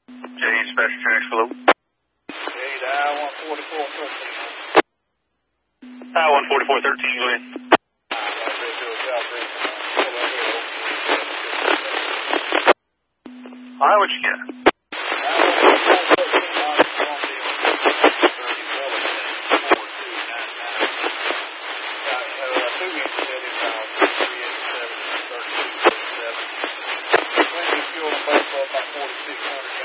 J Special Tracks, hello. I-14413, go ahead. Alright, what you got? About 4,600.